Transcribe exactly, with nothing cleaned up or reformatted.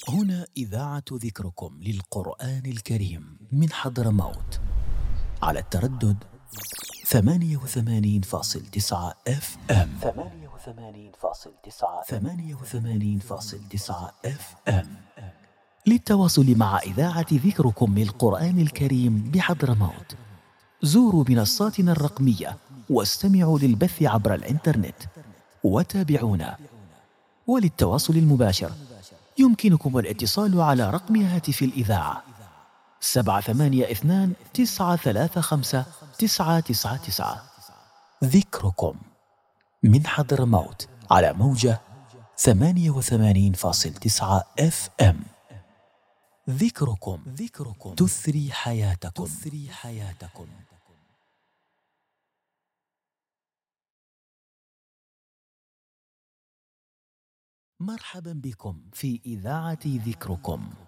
هنا إذاعة ذكركم للقرآن الكريم من حضرموت على التردد ثمانية وثمانين فاصل تسعة اف ام ثمانية وثمانين فاصل تسعة ثمانية وثمانين فاصل تسعة اف ام. للتواصل مع إذاعة ذكركم للقرآن الكريم بحضرموت زوروا منصاتنا الرقمية واستمعوا للبث عبر الإنترنت وتابعونا. وللتواصل المباشر يمكنكم الاتصال على رقم هاتف الإذاعة سبعة ثمانية اثنان تسعة ثلاثة خمسة تسعة تسعة تسعة. ذكركم من حضرموت على موجة ثمانية وثمانين فاصل تسعة اف ام. ذكركم ذكركم تثري حياتكم تثري حياتكم. مرحبا بكم في إذاعة ذكركم.